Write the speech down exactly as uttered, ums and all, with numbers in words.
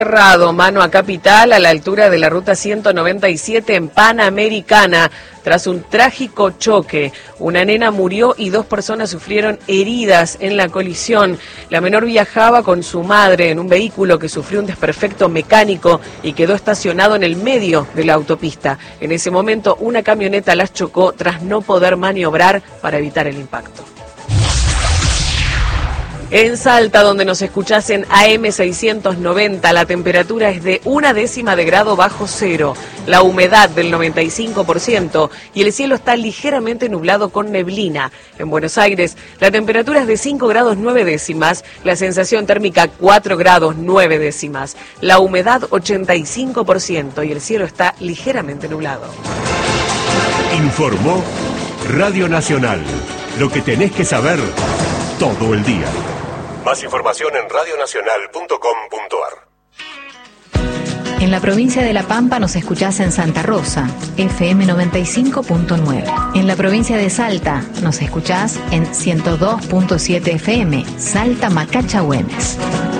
Cerrado, mano a Capital, a la altura de la ruta ciento noventa y siete en Panamericana, tras un trágico choque. Una nena murió y dos personas sufrieron heridas en la colisión. La menor viajaba con su madre en un vehículo que sufrió un desperfecto mecánico y quedó estacionado en el medio de la autopista. En ese momento, una camioneta las chocó tras no poder maniobrar para evitar el impacto. En Salta, donde nos escuchás en A M seiscientos noventa, la temperatura es de una décima de grado bajo cero, la humedad del noventa y cinco por ciento y el cielo está ligeramente nublado con neblina. En Buenos Aires, la temperatura es de cinco grados nueve décimas, la sensación térmica cuatro grados nueve décimas, la humedad ochenta y cinco por ciento y el cielo está ligeramente nublado. Informó Radio Nacional, lo que tenés que saber todo el día. Más información en radio nacional punto com punto ar. En la provincia de La Pampa nos escuchás en Santa Rosa, F M noventa y cinco punto nueve. En la provincia de Salta nos escuchás en ciento dos punto siete F M, Salta Macacha Güemes.